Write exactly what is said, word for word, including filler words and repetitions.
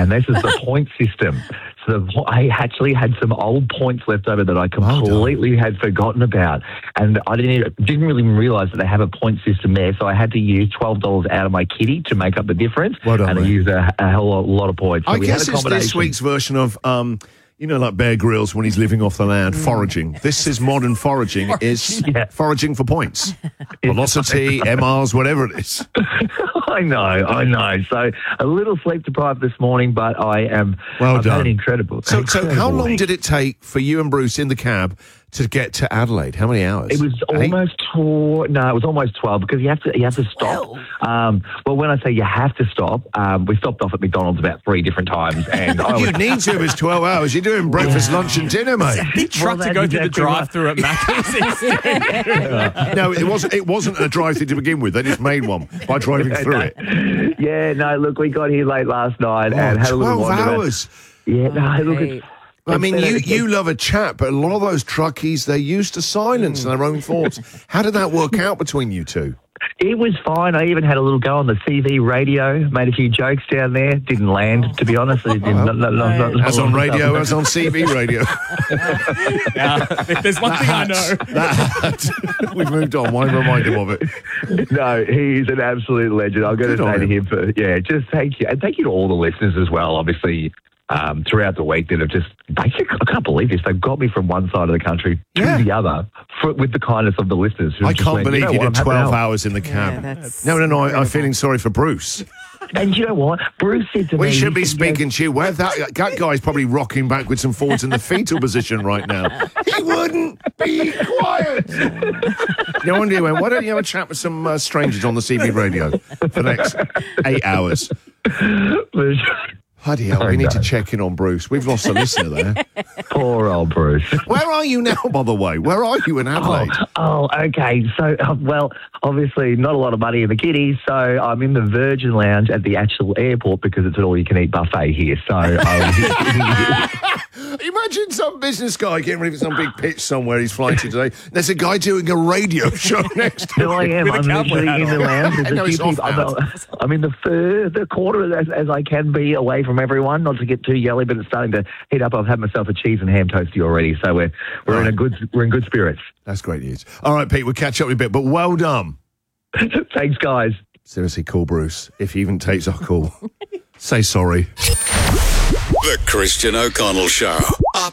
and this is the point system. So the, I actually had some old points left over that I completely well had forgotten about, and I didn't even, didn't really realise that they have a point system there. So I had to use twelve dollars out of my kitty to make up the difference, well done, and mate. I used a, a hell of a lot of points. So I we guess had a it's this week's version of, um, you know, like Bear Grylls when he's living off the land, foraging. This is modern foraging, is Yeah. foraging for points. Velocity, M Rs, whatever it is. I know, I know. So a little sleep deprived this morning, but I am Well I've done. had an incredible. So, so incredible how long week. did it take for you and Bruce in the cab to get to Adelaide? How many hours? It was Eight? almost tw- no, it was almost twelve because you have to you have to stop. Um, well, when I say you have to stop, um, we stopped off at McDonald's about three different times, and I You was, need to if it's twelve hours. You're doing breakfast, lunch and dinner, mate. He trucked Well, to go that's through the exactly right. drive-through at Macca's. No, it wasn't. It wasn't a drive-through to begin with. They just made one by driving through it. yeah, no, look, we got here late last night and had a little twelve wander around. hours. Yeah, no, look, it's, I mean, you, it's- you love a chat, but a lot of those truckies, they're used to silence and their own thoughts. How did that work out between you two? It was fine. I even had a little go on the C V radio, made a few jokes down there. Didn't land, to be honest. It didn't, not, not, not, not, As on radio, as on C V radio. Yeah, if there's one thing I know. That, we've moved on. Why remind him of it? No, he's an absolute legend. I'm going Good to on say to him. him for, yeah, just thank you. And thank you to all the listeners as well, obviously, um, throughout the week that have just, basically, I can't believe this, they've got me from one side of the country to Yeah. the other for, with the kindness of the listeners. who I just can't went, believe you, know you what, did I'm happy twelve now. hours in the Yeah, cab. that's no, no, no. I, I'm feeling sorry for Bruce. And you know what? Bruce said to me... We should he be said, yeah, speaking to you. Where that, that guy's probably rocking backwards and forwards in the fetal position right now. He wouldn't be quiet. No wonder he went, why don't you have a chat with some uh, strangers on the C B radio for the next eight hours? Bloody hell, I we need know. to check in on Bruce. We've lost a listener there. Poor old Bruce. Where are you now, by the way? Where are you in Adelaide? Oh, oh, okay. So, uh, well, obviously not a lot of money in the kiddies, so I'm in the Virgin Lounge at the actual airport because it's an all-you-can-eat buffet here. So, I Imagine some business guy getting ready for some big pitch somewhere he's flying to today. There's a guy doing a radio show next to here I am. With a I'm cowboy literally hat in the on. lounge. There's a No, few he's off people- I'm, hat. I'm in the further corner as, as I can be away from everyone, not to get too yelly, but it's starting to heat up. I've had myself a cheese and ham toasty already, so we're we're in a good we're in good spirits. That's great news. All right, Pete, we'll catch up in a bit, but well done. Thanks, guys. Seriously, call Bruce. If he even takes our call, say sorry. The Christian O'Connell Show. Up